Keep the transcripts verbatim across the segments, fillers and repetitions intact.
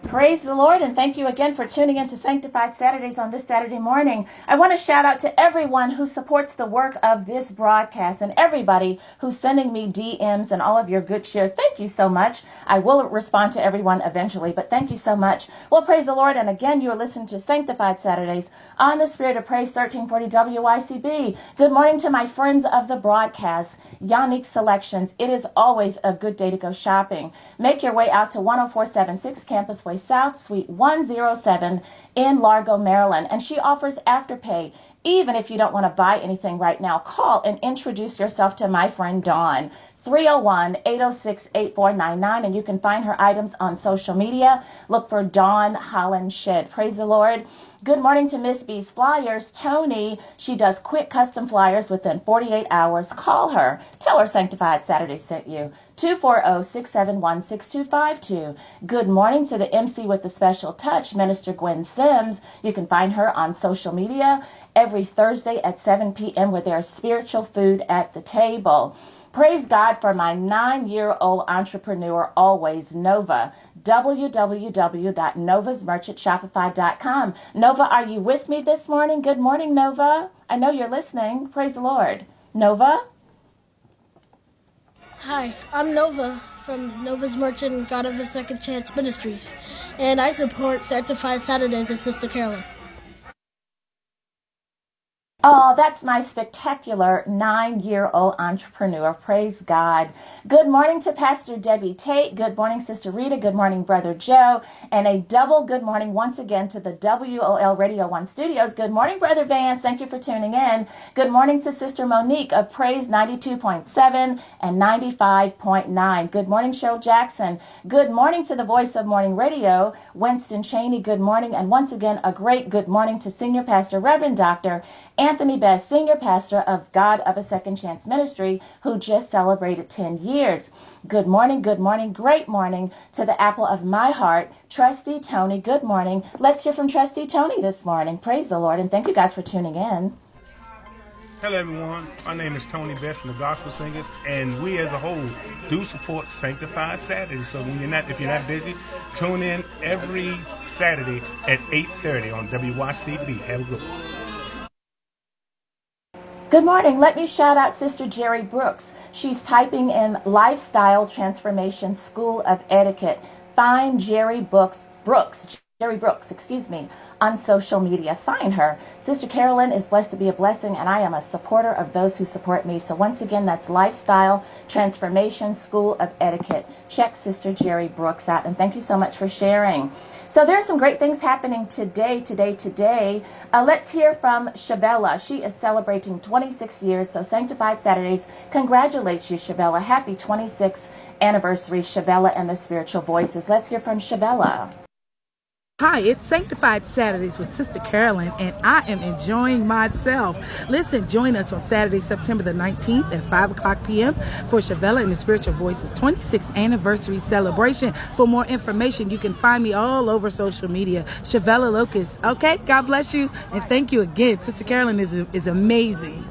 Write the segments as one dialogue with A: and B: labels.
A: Praise the Lord, and thank you again for tuning in to Sanctified Saturdays on this Saturday morning. I want to shout out to everyone who supports the work of this broadcast and everybody who's sending me D Ms and all of your good cheer. Thank you so much. I will respond to everyone eventually, but thank you so much. Well, praise the Lord, and again, you are listening to Sanctified Saturdays on the Spirit of Praise, thirteen forty W Y C B. Good morning to my friends of the broadcast, Yannick Selections. It is always a good day to go shopping. Make your way out to one oh four seven six Campus Way South, Suite one oh seven in Largo, Maryland. And she offers Afterpay. Even if you don't want to buy anything right now, call and introduce yourself to my friend Dawn. three oh one, eight oh six, eight four nine nine, and you can find her items on social media. Look for Dawn Holland Shed. Praise the Lord. Good morning to Miss B's Flyers. Tony, she does quick custom flyers within forty-eight hours. Call her. Tell her Sanctified Saturday sent you. two four zero, six seven one, six two five two. Good morning to the M C with the special touch, Minister Gwen Sims. You can find her on social media every Thursday at seven p.m. with their spiritual food at the table. Praise God for my nine-year-old entrepreneur, always, Nova. w w w dot novas merchant shopify dot com. Nova, are you with me this morning? Good morning, Nova. I know you're listening. Praise the Lord. Nova?
B: Hi, I'm Nova from Nova's Merchant God of a Second Chance Ministries, and I support Sanctified Saturdays with Sister Carolyn.
A: Oh, that's my spectacular nine-year-old entrepreneur. Praise God. Good morning to Pastor Debbie Tate. Good morning, Sister Rita. Good morning, Brother Joe. And a double good morning once again to the W O L Radio one studios. Good morning, Brother Vance. Thank you for tuning in. Good morning to Sister Monique of Praise ninety-two point seven and ninety-five point nine. Good morning, Cheryl Jackson. Good morning to the Voice of Morning Radio, Winston Cheney. Good morning. And once again, a great good morning to Senior Pastor Reverend Doctor Anthony Best, Senior Pastor of God of a Second Chance Ministry, who just celebrated ten years. Good morning, good morning, great morning to the apple of my heart, Trustee Tony. Good morning. Let's hear from Trustee Tony this morning. Praise the Lord, and thank you guys for tuning in.
C: Hello, everyone. My name is Tony Best from the Gospel Singers, and we as a whole do support Sanctified Saturday. So when you're not, if you're not busy, tune in every Saturday at eight thirty on W Y C B. Have a good one.
A: Good morning. Let me shout out Sister Jerry Brooks. She's typing in Lifestyle Transformation School of Etiquette. Find Jerry Brooks, Brooks, Jerry Brooks, excuse me, on social media. Find her. Sister Carolyn is blessed to be a blessing, and I am a supporter of those who support me. So once again, that's Lifestyle Transformation School of Etiquette. Check Sister Jerry Brooks out, and thank you so much for sharing. So there's some great things happening today, today, today. Uh, let's hear from Shabella. She is celebrating twenty-six years, so Sanctified Saturdays congratulates you, Shabella. Happy twenty-sixth anniversary, Shabella and the Spiritual Voices. Let's hear from Shabella.
D: Hi, it's Sanctified Saturdays with Sister Carolyn, and I am enjoying myself. Listen, join us on Saturday, September the nineteenth at five o'clock p.m. for Shavella and the Spiritual Voices twenty-sixth anniversary celebration. For more information, you can find me all over social media, Shavella Locust. Okay, God bless you, and thank you again. Sister Carolyn is, is amazing.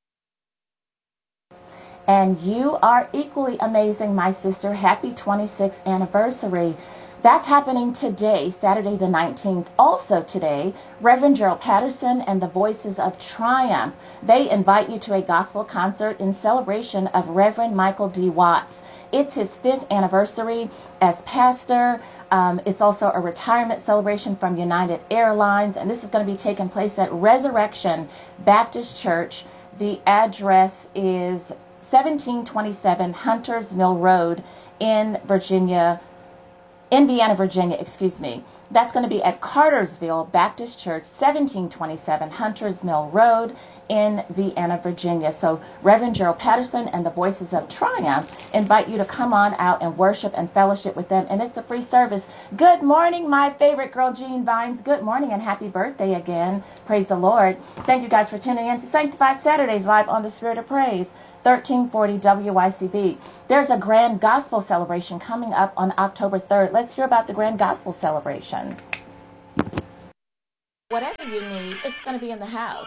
A: And you are equally amazing, my sister. Happy twenty-sixth anniversary. That's happening today, Saturday the nineteenth. Also today, Reverend Gerald Patterson and the Voices of Triumph. They invite you to a gospel concert in celebration of Reverend Michael D. Watts. It's his fifth anniversary as pastor. Um, it's also a retirement celebration from United Airlines, and this is going to be taking place at Resurrection Baptist Church. The address is seventeen twenty-seven Hunters Mill Road in Virginia, Indiana, Virginia, excuse me. That's going to be at Cartersville Baptist Church, seventeen twenty-seven Hunters Mill Road in Vienna, Virginia. So Reverend Gerald Patterson and the Voices of Triumph invite you to come on out and worship and fellowship with them. And it's a free service. Good morning, my favorite girl, Jean Vines. Good morning and happy birthday again. Praise the Lord. Thank you guys for tuning in to Sanctified Saturdays live on the Spirit of Praise, thirteen forty W Y C B. There's a grand gospel celebration coming up on October third. Let's hear about the grand gospel celebration.
E: Whatever you need, it's going to be in the house.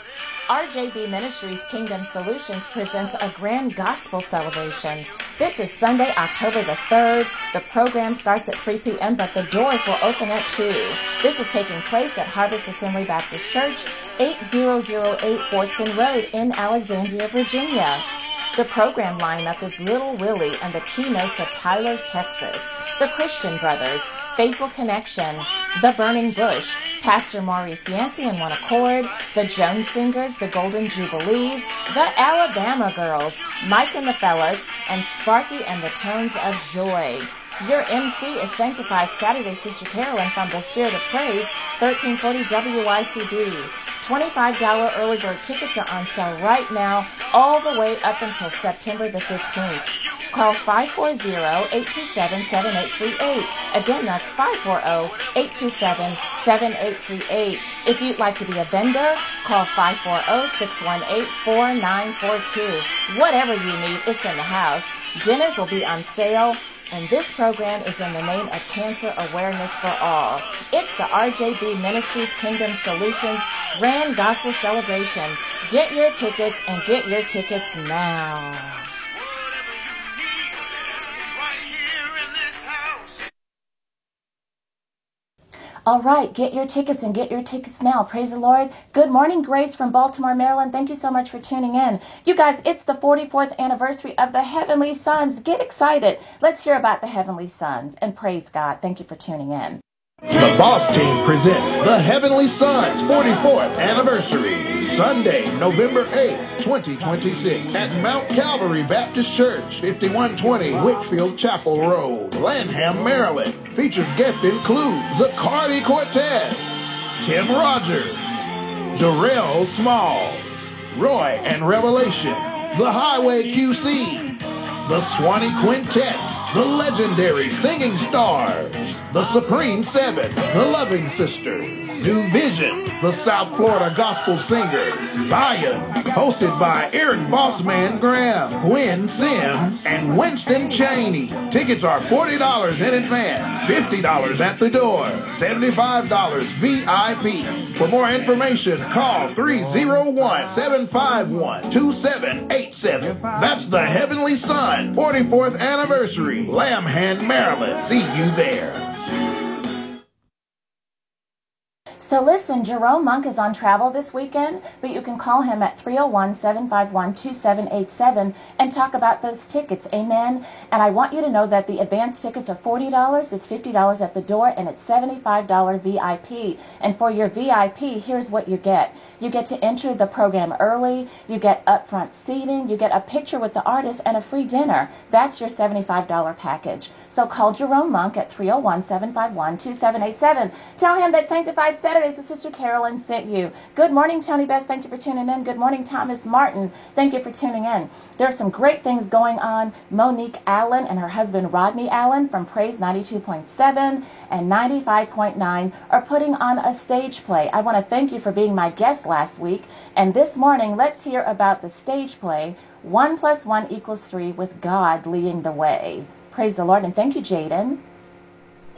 A: R J B Ministries Kingdom Solutions presents a grand gospel celebration. This is Sunday, October the third. The program starts at three p.m., but the doors will open at two. This is taking place at Harvest Assembly Baptist Church, eight thousand eight Fortson Road in Alexandria, Virginia. The program lineup is Little Willie and the keynotes of Tyler, Texas, the Christian Brothers, Faithful Connection, The Burning Bush, Pastor Maurice Yancey and One Accord, the Jones Singers, the Golden Jubilees, the Alabama Girls, Mike and the Fellas, and Sparky and the Tones of Joy. Your M C is Sanctified Saturday Sister Carolyn from the Spirit of Praise, thirteen forty W I C B. twenty-five dollars early bird tickets are on sale right now, all the way up until September the fifteenth. Call five four zero, eight two seven, seven eight three eight. Again, that's five four zero, eight two seven, seven eight three eight. If you'd like to be a vendor, call five four zero, six one eight, four nine four two. Whatever you need, it's in the house. Dinners will be on sale. And this program is in the name of Cancer Awareness for All. It's the R J B Ministries Kingdom Solutions Grand Gospel Celebration. Get your tickets and get your tickets now. All right, get your tickets and get your tickets now. Praise the Lord. Good morning, Grace from Baltimore, Maryland. Thank you so much for tuning in. You guys, it's the forty-fourth anniversary of the Heavenly Sons. Get excited. Let's hear about the Heavenly Sons and praise God. Thank you for tuning in.
E: The Boss Team presents the Heavenly Sons forty-fourth anniversary, Sunday, November eighth, twenty twenty-six, at Mount Calvary Baptist Church, fifty-one twenty Whitfield Chapel Road, Lanham, Maryland. Featured guests include Zacardi Cortez, Tim Rogers, Darrell Smalls, Roy and Revelation, The Highway Q C, The Swanee Quintet, the legendary Singing Stars, the Supreme Seven, the Loving Sisters, New Vision, the South Florida Gospel Singers, Zion, hosted by Eric Bossman Graham, Gwen Sims, and Winston Cheney. Tickets are forty dollars in advance, fifty dollars at the door, seventy-five dollars V I P. For more information, call three oh one, seven five one, two seven eight seven. That's the Heavenly Son, forty-fourth anniversary, Lambhand, Maryland. See you there.
A: So listen, Jerome Monk is on travel this weekend, but you can call him at three oh one, seven five one, two seven eight seven and talk about those tickets. Amen. And I want you to know that the advance tickets are forty dollars, it's fifty dollars at the door, and it's seventy-five dollars V I P. And for your V I P, here's what you get. You get to enter the program early, you get upfront seating, you get a picture with the artist, and a free dinner. That's your seventy-five dollars package. So call Jerome Monk at three oh one, seven five one, two seven eight seven. Tell him that Sanctified Saturdays with Sister Carolyn sent you. Good morning, Tony Best. Thank you for tuning in. Good morning, Thomas Martin. Thank you for tuning in. There are some great things going on. Monique Allen and her husband Rodney Allen from Praise ninety-two point seven and ninety-five point nine are putting on a stage play. I want to thank you for being my guest last week. And this morning, let's hear about the stage play, One plus One equals Three, with God leading the way. Praise the Lord, and thank you, Jaden.